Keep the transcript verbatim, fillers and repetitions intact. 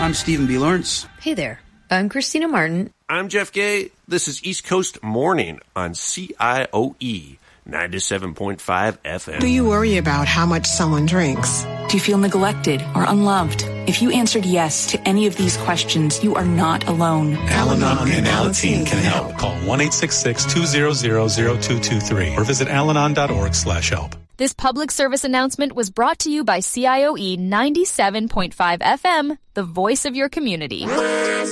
I'm Stephen B. Lawrence. Hey there. I'm Christina Martin. I'm Jeff Gay. This is East Coast Morning on C I O E ninety-seven point five F M. Do you worry about how much someone drinks? Do you feel neglected or unloved? If you answered yes to any of these questions, you are not alone. Al-Anon and Alateen can help. Call one eight six six, two zero zero, zero two two three or visit alanon dot org slash help. This public service announcement was brought to you by C I O E ninety-seven point five F M, the voice of your community.